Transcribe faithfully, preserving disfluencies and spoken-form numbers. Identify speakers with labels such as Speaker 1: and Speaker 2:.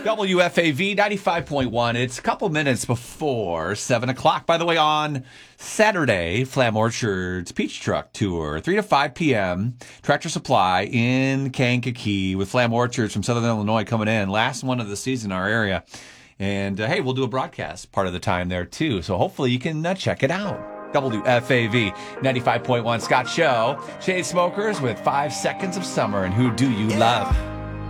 Speaker 1: W F A V ninety-five point one. It's a couple minutes before seven o'clock. By the way, on Saturday, Flam Orchard's Peach Truck Tour, three to five p.m. Tractor Supply in Kankakee with Flam Orchards from Southern Illinois coming in. Last one of the season in our area. And, uh, hey, we'll do a broadcast part of the time there, too. So hopefully you can uh, check it out. W F A V ninety-five point one Scott Show. Shade Smokers with Five Seconds of Summer. And Who Do You Love?